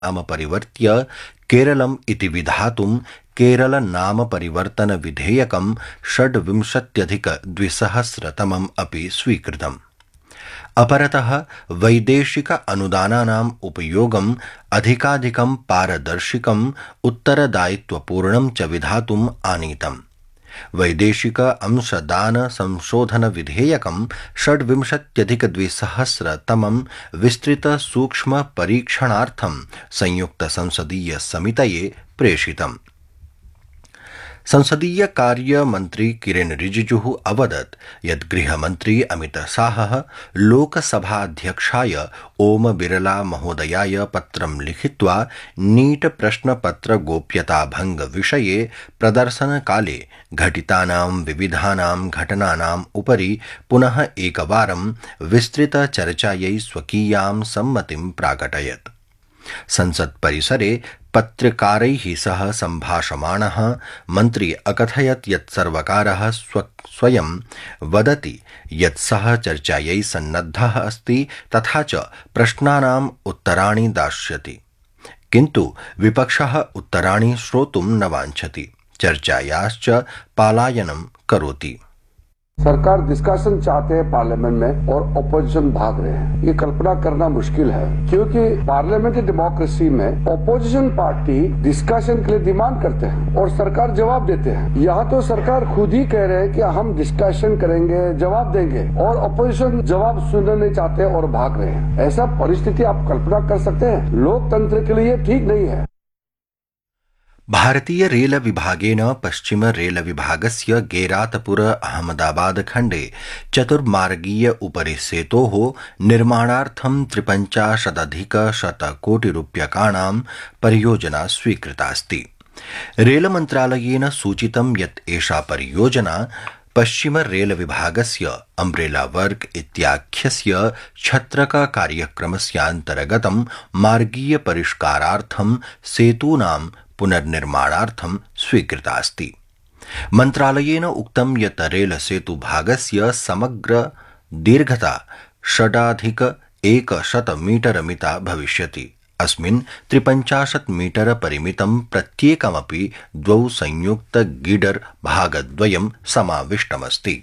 नाम परिवर्त्य केरलम् इति विधातुं केरल नाम परिवर्तन विधेयकं 26+2000 अपि स्वीकृतम्। अपरतः वैदेशिक अनुदानानाम् उपयोगम् अधिकाधिकं पारदर्शिकम् उत्तरदायित्वपूर्णं च विधातुम् आनीतम्। वैदेशिक अंशदान संशोधन विधेयकं 26+2000 विस्तृत सूक्ष्म परीक्षणार्थं संयुक्त संसदीय समितये प्रेषितम्। संसदीय कार्य मंत्री किरेन रिजिजुः अवदत् यत् गृहमन्त्री अमितशाहः लोकसभाध्यक्षाय ओम बिरला महोदयाय पत्रं लिखित्वा नीट प्रश्नपत्र गोप्यता भंग विषये प्रदर्शनकाले घटितानां विविधानां घटनानाम् उपरि पुनः एकवारं विस्तृत चर्चायै स्वकीयां सम्मतिं प्राकटयत्। संसत् परिसरे पत्रकारैः सह सम्भाषमाणः मन्त्री अकथयत् यत् सर्वकारः स्वयं वदति यत् सः चर्चायै सन्नद्धः अस्ति तथा च प्रश्नानाम् उत्तराणि दास्यति, किन्तु विपक्षः उत्तराणि श्रोतुं न वाञ्छति, चर्चायाश्च पलायनं करोति। सरकार डिस्कशन चाहते हैं पार्लियामेंट में और ऑपोजिशन भाग रहे हैं। ये कल्पना करना मुश्किल है, क्योंकि पार्लियामेंट्री डेमोक्रेसी में ऑपोजिशन पार्टी डिस्कशन के लिए डिमांड करते हैं और सरकार जवाब देते हैं। यहाँ तो सरकार खुद ही कह रहे हैं कि हम डिस्कशन करेंगे, जवाब देंगे, और ऑपोजिशन जवाब सुनना नहीं चाहते और भाग रहे हैं। ऐसा परिस्थिति आप कल्पना कर सकते हैं? लोकतंत्र के लिए ठीक नहीं है। भारतीय रेल विभागेन पश्चिम रेल विभागस्य गेरातपुर अहमदाबाद खण्डे चतुर्मार्गीय उपरि सेतोः निर्माणार्थं 53,100 कोटिरूप्यकाणां परियोजना स्वीकृतास्ति। रेलमन्त्रालयेन सूचितं यत् एषा परियोजना पश्चिम रेल विभागस्य अम्ब्रेला वर्क इत्याख्यस्य छत्रक कार्यक्रमस्यान्तर्गतं मार्गीय परिष्कारार्थं सेतूनां पुनर्निर्माणार्थं स्वीकृतास्ति। मन्त्रालयेन उक्तं यत् रेल सेतु भागस्य समग्र दीर्घता 6,100 मीटर मिता भविष्यति। अस्मिन् 53 मीटर परिमितं प्रत्येकमपि 2 संयुक्त गिडर भागद्वयं समाविष्टमस्ति।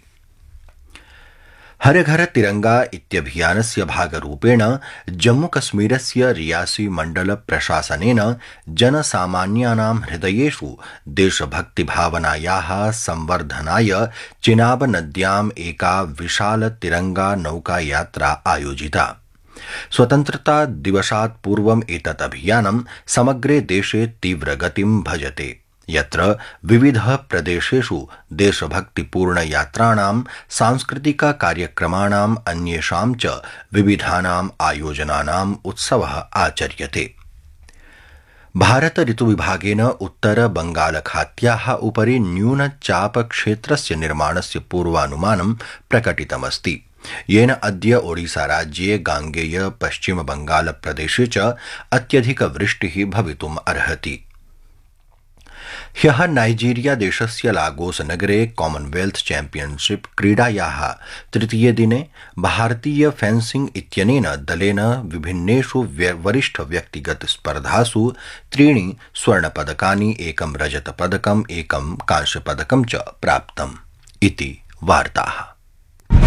हर घर तिरंगा इत्यभियानस्य भागरूपेण जम्मूकश्मीरस्य रियासी मण्डल प्रशासनेन जनसामान्यानां हृदयेषु देशभक्तिभावनायाः संवर्धनाय चिनाब नद्याम् एका विशाल तिरंगा नौका यात्रा आयोजिता। स्वतन्त्रता दिवसात् पूर्वम् एतत् अभियानं समग्रे देशे तीव्रगतिं भजते, यत्र विविध प्रदेशेषु देशभक्तिपूर्ण यात्राणां सांस्कृतिक कार्यक्रमाणाम् अन्येषां च विविधानाम् आयोजनानाम् उत्सवः आचर्यते। भारत ऋतुविभागेन उत्तर बंगालखात्याः उपरि न्यूनचाप क्षेत्रस्य निर्माणस्य पूर्वानुमानं प्रकटितमस्ति, येन अद्य ओडिसा राज्ये गांगेय पश्चिम बंगाल प्रदेशे च अत्यधिक वृष्टिः भवितुम् अर्हति। ह्यः नाइजीरिया देशस्य लागोस नगरे कॉमनवेल्थ चैंपियनशिप क्रीडायाः तृतीये दिने भारतीय फेंसिंग इत्यनेन दलेन विभिन्नेषु वरिष्ठ व्यक्तिगत स्पर्धासु 3 स्वर्णपदकानि, 1 रजतपदकम्, 1 कांस्यपदकं च प्राप्तम् इति वार्ताः।